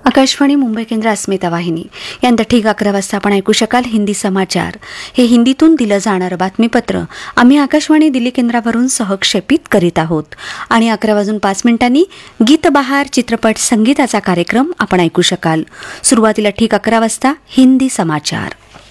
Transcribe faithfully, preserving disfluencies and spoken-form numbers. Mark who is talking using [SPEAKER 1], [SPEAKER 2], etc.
[SPEAKER 1] आकाशवाणी मुंबई केंद्र अस्मिता वाहिनी यंदा ठीक अकरा वाजता आपण ऐकू शकाल हिंदी समाचार. हे हिंदीतून दिलं जाणारं बातमीपत्र आम्ही आकाशवाणी दिल्ली केंद्रावरून सहक्षेपित करीत आहोत. आणि अकरा वाजून पाच मिनिटांनी गीतबहार चित्रपट संगीताचा कार्यक्रम आपण ऐकू शकाल. सुरुवातीला ठीक अकरा वाजता हिंदी समाचार.